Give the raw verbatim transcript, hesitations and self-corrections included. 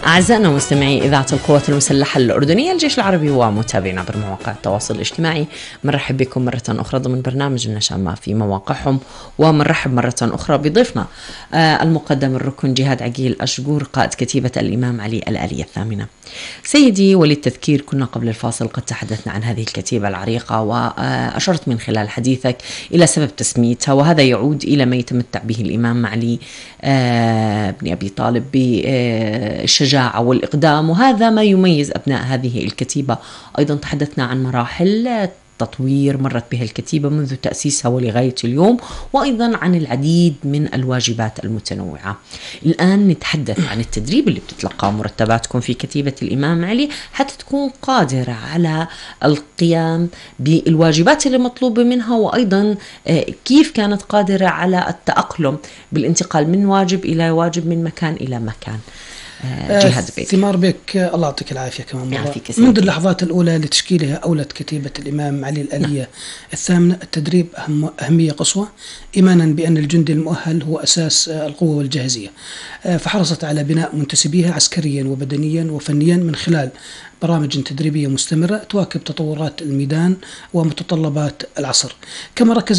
أعزائنا مستمعي إذاعة القوات المسلحة الأردنية الجيش العربي ومتابعينا بمواقع التواصل الاجتماعي، مرحب بكم مرة أخرى ضمن برنامج النشامة في مواقعهم، ومرحب مرة أخرى بضيفنا آه المقدم الركن جهاد عقيل أشقور قائد كتيبة الإمام علي الآلية الثامنة. سيدي، وللتذكير كنا قبل الفاصل قد تحدثنا عن هذه الكتيبة العريقة، وأشرت من خلال حديثك إلى سبب تسميتها، وهذا يعود إلى ما يتمتع به الإمام علي آه بن أبي طالب بالشجاعة والإقدام، وهذا ما يميز أبناء هذه الكتيبة. أيضا تحدثنا عن مراحل تطوير مرت بها الكتيبة منذ تأسيسها ولغاية اليوم، وأيضا عن العديد من الواجبات المتنوعة. الآن نتحدث عن التدريب اللي بتتلقى مرتباتكم في كتيبة الإمام علي حتى تكون قادرة على القيام بالواجبات اللي مطلوبة منها، وأيضا كيف كانت قادرة على التأقلم بالانتقال من واجب إلى واجب، من مكان إلى مكان. جهاد بك. ثمار بك، الله يعطيك العافية كمان مرة. منذ اللحظات الأولى لتشكيلها أولت كتيبة الإمام علي الآلية نعم. الثامنة التدريب أهم أهمية قصوى، إيمانا بأن الجندي المؤهل هو أساس القوة والجاهزية، فحرصت على بناء منتسبيها عسكريا وبدنيا وفنيا من خلال برامج تدريبية مستمرة تواكب تطورات الميدان ومتطلبات العصر. كما ركز